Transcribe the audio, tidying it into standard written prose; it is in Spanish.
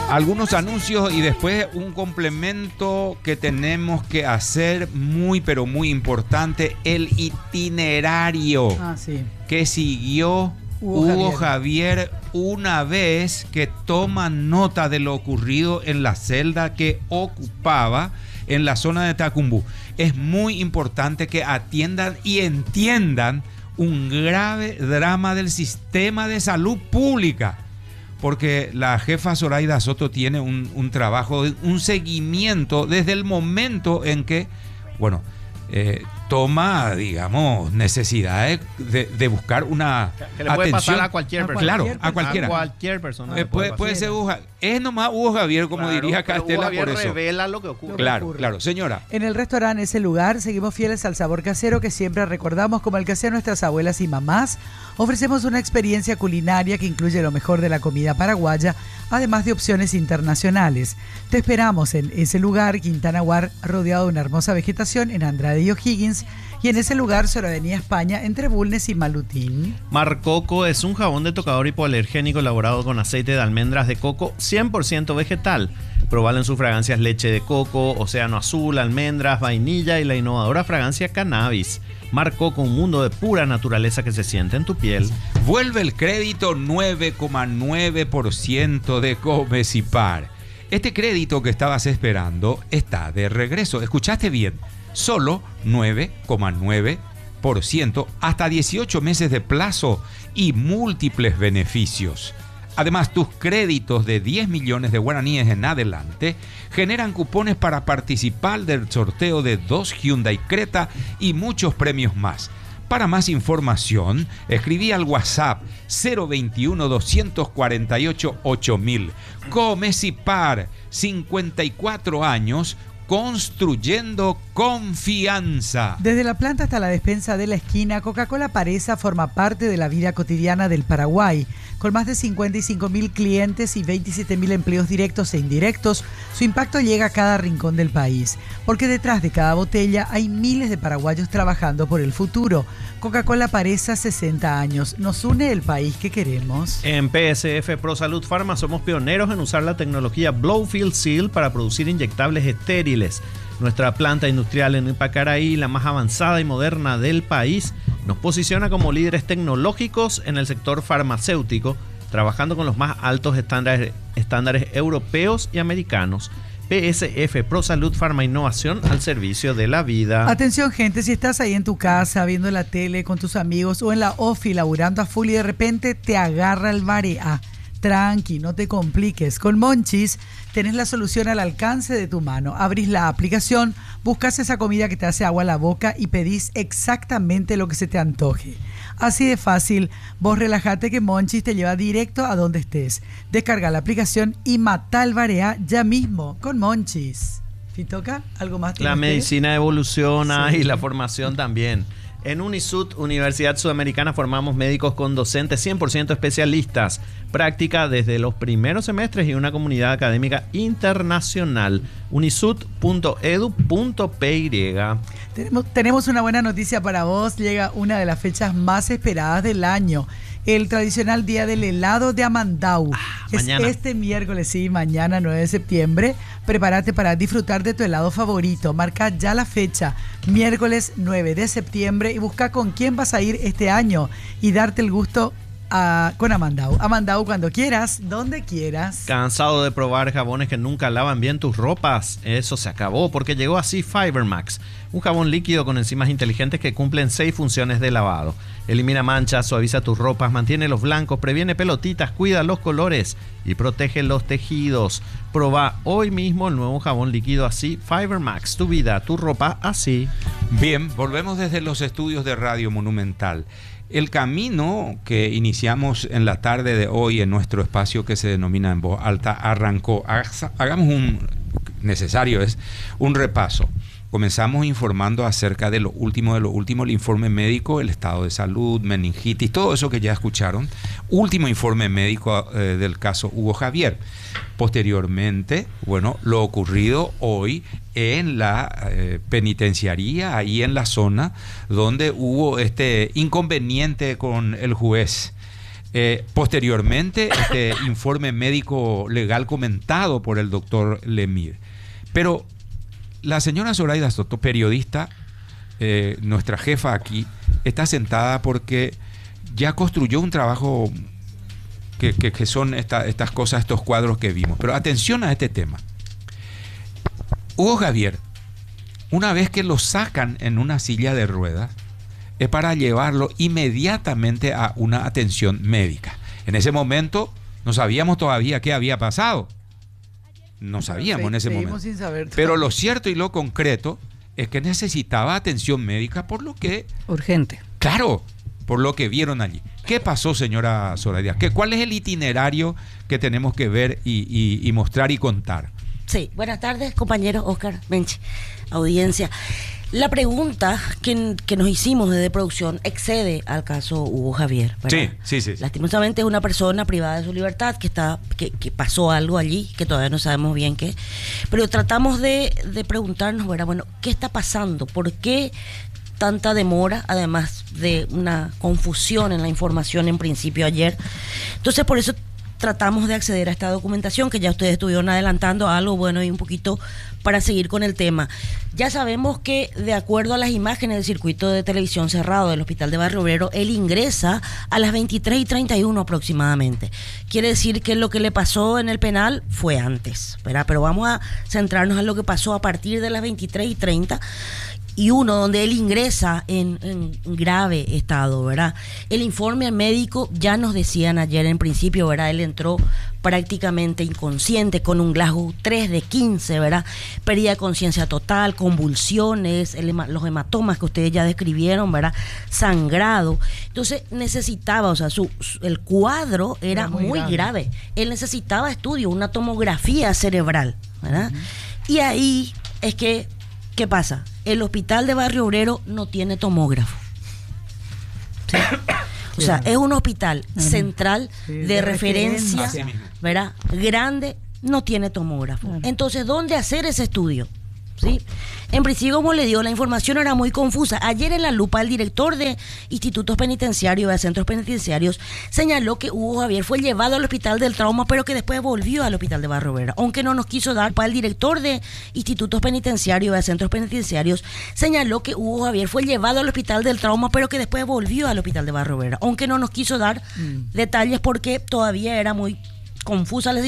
Algunos anuncios y después un complemento que tenemos que hacer muy pero muy importante, el itinerario que siguió Hugo Javier una vez que toma nota de lo ocurrido en la celda que ocupaba en la zona de Tacumbú. Es muy importante que atiendan y entiendan un grave drama del sistema de salud pública, porque la jefa Zoraida Soto tiene un trabajo, un seguimiento desde el momento en que, toma, digamos, necesidad de buscar una que le puede pasar a cualquier persona. Claro, a cualquiera. A cualquier persona. Puede ser Hugo Javier. Es nomás Hugo Javier, como diría Castela, Hugo Javier por eso. Revela lo que ocurre. Claro, señora. En el restaurante Ese Lugar seguimos fieles al sabor casero que siempre recordamos como el que hacían nuestras abuelas y mamás. Ofrecemos una experiencia culinaria que incluye lo mejor de la comida paraguaya, además de opciones internacionales. Te esperamos en Ese Lugar, Quintana Guar, rodeado de una hermosa vegetación en Andrade y O'Higgins, y en Ese Lugar sobre Avenida España, entre Bulnes y Malutín. Mar Coco es un jabón de tocador hipoalergénico elaborado con aceite de almendras de coco 100% vegetal. Probalo en sus fragancias leche de coco, océano azul, almendras, vainilla y la innovadora fragancia cannabis. Mar Coco, un mundo de pura naturaleza que se siente en tu piel. Vuelve el crédito 9,9% de Comecipar. Este crédito que estabas esperando está de regreso. ¿Escuchaste bien? Solo 9,9%, hasta 18 meses de plazo y múltiples beneficios. Además, tus créditos de 10 millones de guaraníes en adelante generan cupones para participar del sorteo de 2 Hyundai Creta y muchos premios más. Para más información, escribí al WhatsApp 021 248 8000. Comecipar, 54 años, construyendo confianza. Desde la planta hasta la despensa de la esquina, Coca-Cola Paresa forma parte de la vida cotidiana del Paraguay. Con más de 55.000 clientes y 27.000 empleos directos e indirectos, su impacto llega a cada rincón del país. Porque detrás de cada botella hay miles de paraguayos trabajando por el futuro. Coca-Cola Paresa, 60 años. Nos une el país que queremos. En PSF Pro Salud Pharma somos pioneros en usar la tecnología Blowfield Seal para producir inyectables estériles. Nuestra planta industrial en Ipacaraí, la más avanzada y moderna del país, nos posiciona como líderes tecnológicos en el sector farmacéutico, trabajando con los más altos estándares europeos y americanos. PSF Pro Salud Pharma Innovación al servicio de la vida. Atención, gente, si estás ahí en tu casa viendo la tele con tus amigos o en la ofi laburando a full y de repente te agarra el marea. Tranqui, no te compliques. Con Monchis tenés la solución al alcance de tu mano. Abrís la aplicación, buscas esa comida que te hace agua a la boca y pedís exactamente lo que se te antoje. Así de fácil, vos relajate que Monchis te lleva directo a donde estés. Descarga la aplicación y matá el barea ya mismo con Monchis. ¿Fitoca? ¿Algo más? La medicina evoluciona y la formación también. En Unisud, Universidad Sudamericana, formamos médicos con docentes 100% especialistas. Práctica desde los primeros semestres y una comunidad académica internacional. unisud.edu.py. Tenemos una buena noticia para vos. Llega una de las fechas más esperadas del año. El tradicional día del helado de Amandau. Mañana. Es este miércoles, sí, mañana 9 de septiembre. Prepárate para disfrutar de tu helado favorito. Marca ya la fecha, miércoles 9 de septiembre, y busca con quién vas a ir este año y darte el gusto con Amandau. Amandau cuando quieras, donde quieras. ¿Cansado de probar jabones que nunca lavan bien tus ropas? Eso se acabó porque llegó así Fibermax, un jabón líquido con enzimas inteligentes que cumplen 6 funciones de lavado. Elimina manchas, suaviza tus ropas, mantiene los blancos, previene pelotitas, cuida los colores y protege los tejidos. Proba hoy mismo el nuevo jabón líquido así Fibermax, tu vida, tu ropa así. Bien, volvemos desde los estudios de Radio Monumental. El camino que iniciamos en la tarde de hoy en nuestro espacio que se denomina En Voz Alta arrancó. Hagamos un repaso. Comenzamos informando acerca de lo último, el informe médico, el estado de salud, meningitis, todo eso que ya escucharon. Último informe médico del caso Hugo Javier. Posteriormente, lo ocurrido hoy en la penitenciaría, ahí en la zona donde hubo este inconveniente con el juez. Posteriormente, este informe médico legal comentado por el doctor Lemire. Pero la señora Zoraida Soto, periodista, nuestra jefa aquí, está sentada porque ya construyó un trabajo que son estas cosas, estos cuadros que vimos. Pero atención a este tema. Hugo Javier, una vez que lo sacan en una silla de ruedas, es para llevarlo inmediatamente a una atención médica. En ese momento no sabíamos todavía qué había pasado. No sabíamos en ese momento. Sin saber. Pero lo cierto y lo concreto es que necesitaba atención médica, por lo que... Urgente. Claro, por lo que vieron allí. ¿Qué pasó, señora Zoraida? ¿Cuál es el itinerario que tenemos que ver y mostrar y contar? Sí, buenas tardes, compañeros, Oscar, Menchi, audiencia. La pregunta que nos hicimos desde producción excede al caso Hugo Javier, ¿verdad? Sí. Lastimosamente es una persona privada de su libertad, que pasó algo allí, que todavía no sabemos bien qué. Pero tratamos de preguntarnos, ¿verdad? Bueno, ¿qué está pasando? ¿Por qué tanta demora, además de una confusión en la información en principio ayer? Entonces, por eso tratamos de acceder a esta documentación que ya ustedes estuvieron adelantando algo bueno y un poquito para seguir con el tema. Ya sabemos que de acuerdo a las imágenes del circuito de televisión cerrado del Hospital de Barrio Obrero, él ingresa a las 23:31 aproximadamente. Quiere decir que lo que le pasó en el penal fue antes, ¿verdad? Pero vamos a centrarnos en lo que pasó a partir de las 23:30. Y uno donde él ingresa en grave estado, ¿verdad? El informe médico ya nos decían ayer en principio, ¿verdad? Él entró prácticamente inconsciente con un Glasgow 3 de 15, ¿verdad? Pérdida de conciencia total, convulsiones, los hematomas que ustedes ya describieron, ¿verdad? Sangrado. Entonces necesitaba, o sea, el cuadro era muy grave. Él necesitaba estudio, una tomografía cerebral, ¿verdad? Y ahí es que, ¿qué pasa? El Hospital de Barrio Obrero no tiene tomógrafo. ¿Sí? O sea, es un hospital central de referencia, ¿verdad? Grande, no tiene tomógrafo. Entonces, ¿dónde hacer ese estudio? ¿Sí? En principio, como le digo, la información era muy confusa. Ayer en La Lupa, el director de institutos penitenciarios, de centros penitenciarios, señaló que Hugo Javier fue llevado al Hospital del Trauma, pero que después volvió al Hospital de Barrio Obrero. Aunque no nos quiso dar, el director de institutos penitenciarios, de centros penitenciarios, señaló que Hugo Javier fue llevado al Hospital del Trauma, pero que después volvió al Hospital de Barrio Obrero. Aunque no nos quiso dar detalles porque todavía era muy confusa la situación.